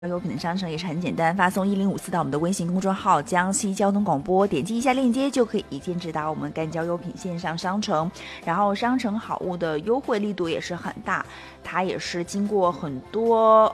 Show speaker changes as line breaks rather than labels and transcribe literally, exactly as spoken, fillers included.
优品的商城也是很简单，发送一零五四到我们的微信公众号江西交通广播，点击一下链接就可以一键直达我们干交优品线上商城。然后商城好物的优惠力度也是很大，它也是经过很多